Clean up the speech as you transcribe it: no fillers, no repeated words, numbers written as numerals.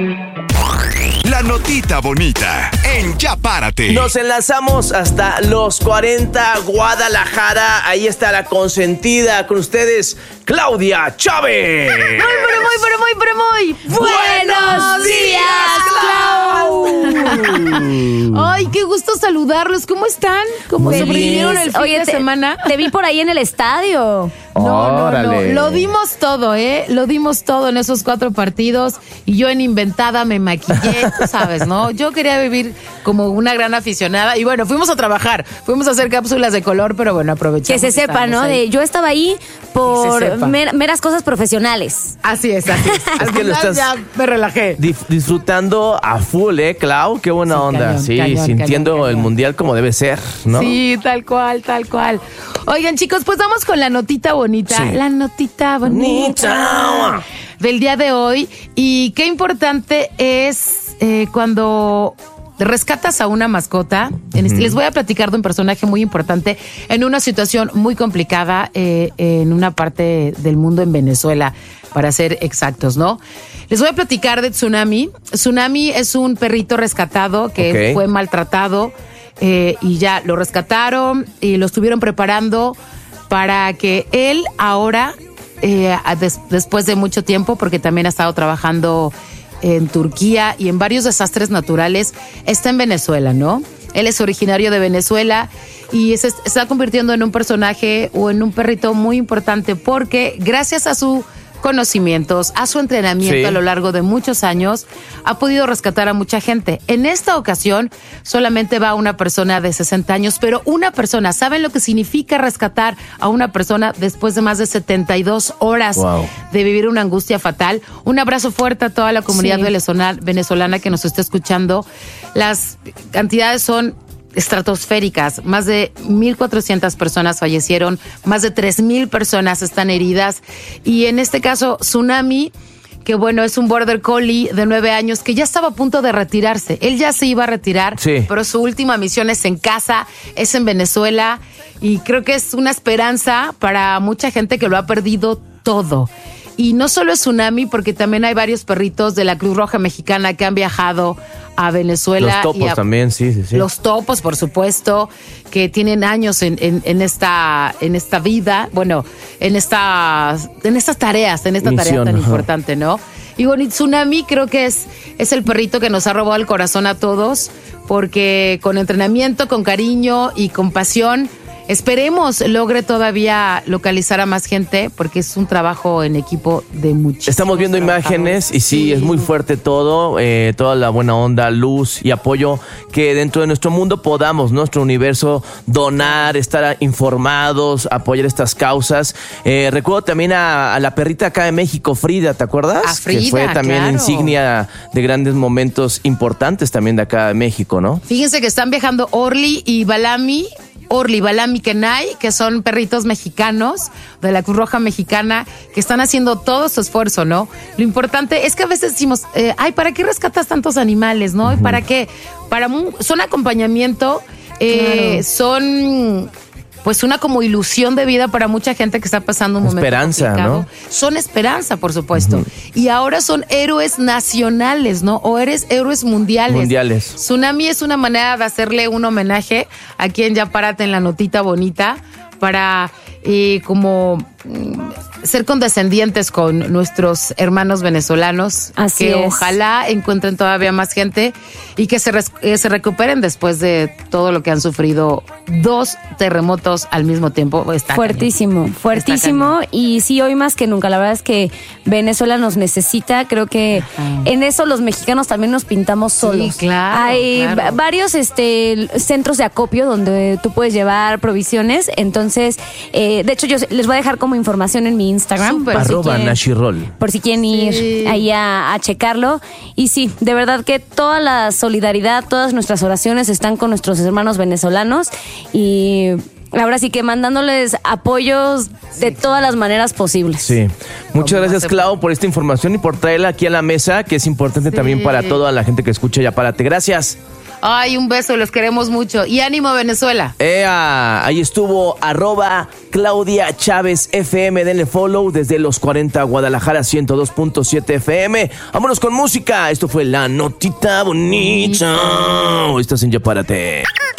La notita bonita en Ya Párate. Nos enlazamos hasta los 40 Guadalajara. Ahí está la consentida con ustedes, Claudia Chávez. Muy buenos días, Clau. Ay, qué gusto saludarlos. ¿Cómo están? ¿Cómo sobrevivieron el fin de semana? Te vi por ahí en el estadio. No. Lo dimos todo, Lo dimos todo en esos 4 partidos. Y yo en inventada me maquillé, tú sabes, ¿no? Yo quería vivir como una gran aficionada. Y bueno, fuimos a trabajar. Fuimos a hacer cápsulas de color, pero bueno, aprovechamos. Que se sepa, ¿no? Yo estaba ahí por meras cosas profesionales. Así es. Es que lo estás ya me relajé. Disfrutando a full, Clau? Qué buena onda. Cañón, sintiendo cañón. el mundial como debe ser, ¿no? Sí, tal cual. Oigan, chicos, pues vamos con la notita bonita. Sí. La notita bonita del día de hoy. Y qué importante es cuando rescatas a una mascota. Les voy a platicar de un personaje muy importante en una situación muy complicada en una parte del mundo, en Venezuela, para ser exactos, ¿no? Les voy a platicar de Tsunami. Tsunami es un perrito rescatado que fue maltratado y ya lo rescataron y lo estuvieron preparando para que él ahora, después de mucho tiempo, porque también ha estado trabajando en Turquía y en varios desastres naturales, está en Venezuela, ¿no? Él es originario de Venezuela y se está convirtiendo en un personaje o en un perrito muy importante porque gracias a sus conocimientos, a su entrenamiento a lo largo de muchos años, ha podido rescatar a mucha gente. En esta ocasión solamente va una persona de 60 años, pero una persona, ¿saben lo que significa rescatar a una persona después de más de 72 horas de vivir una angustia fatal? Un abrazo fuerte a toda la comunidad venezolana que nos está escuchando. Las cantidades son estratosféricas. Más de 1,400 personas fallecieron, más de 3,000 personas están heridas. Y en este caso, Tsunami, que bueno, es un border collie de 9 años que ya estaba a punto de retirarse. Él ya se iba a retirar, pero su última misión es en casa, es en Venezuela. Y creo que es una esperanza para mucha gente que lo ha perdido todo. Y no solo es Tsunami, porque también hay varios perritos de la Cruz Roja Mexicana que han viajado a Venezuela. Los topos también, sí. Los topos, por supuesto, que tienen años en esta vida, bueno, en estas tareas, en esta tarea tan importante, ¿no? Y bueno, Tsunami creo que es el perrito que nos ha robado el corazón a todos, porque con entrenamiento, con cariño y con pasión, esperemos logre todavía localizar a más gente, porque es un trabajo en equipo de muchísimos. Estamos viendo imágenes y sí, es muy fuerte todo, toda la buena onda, luz y apoyo que dentro de nuestro mundo podamos, nuestro universo, donar, estar informados, apoyar estas causas. Recuerdo también a la perrita acá de México, Frida, ¿te acuerdas? A Frida, que fue también insignia de grandes momentos importantes también de acá de México, ¿no? Fíjense que están viajando Orly y Balami Kenai, que son perritos mexicanos de la Cruz Roja Mexicana, que están haciendo todo su esfuerzo, ¿no? Lo importante es que a veces decimos, ¿para qué rescatas tantos animales, no? ¿Y para qué? Son acompañamiento, son pues una como ilusión de vida para mucha gente que está pasando un momento complicado. ¿No? Son esperanza, por supuesto. Y ahora son héroes nacionales, ¿no? O héroes mundiales. Tsunami es una manera de hacerle un homenaje aquí en Ya Párate, en la notita bonita, para como ser condescendientes con nuestros hermanos venezolanos. Así que es. Ojalá encuentren todavía más gente y que se recuperen después de todo lo que han sufrido. 2 terremotos al mismo tiempo. Está fuertísimo. Y sí, hoy más que nunca. La verdad es que Venezuela nos necesita. Creo que en eso los mexicanos también nos pintamos solos. Sí, claro. Hay varios centros de acopio donde tú puedes llevar provisiones. Entonces, de hecho, yo les voy a dejar como información en mi Instagram. @Nashirol. Por si quieren ir ahí a checarlo. Y sí, de verdad que toda la solidaridad, todas nuestras oraciones están con nuestros hermanos venezolanos. Y ahora sí que mandándoles apoyos de todas las maneras posibles. Sí. Muchas gracias, Clau, por esta información y por traerla aquí a la mesa, que es importante también para toda la gente que escucha Ya Párate. Gracias. Ay, un beso, los queremos mucho. Y ánimo, Venezuela. Ahí estuvo @Claudia Chávez FM. Denle follow desde los 40 Guadalajara 102.7 FM. Vámonos con música. Esto fue La Notita Bonita. Estás en Ya Párate.